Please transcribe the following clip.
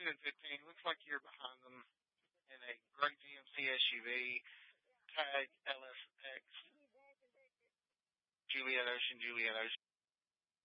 and 15. Looks like you're behind them in a great GMC SUV, tag LSX, Juliet Ocean,